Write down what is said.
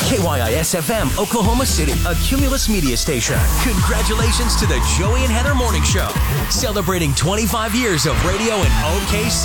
KYIS-FM, Oklahoma City, a Cumulus media station. Congratulations to the Joey and Heather Morning Show, celebrating 25 years of radio in OKC.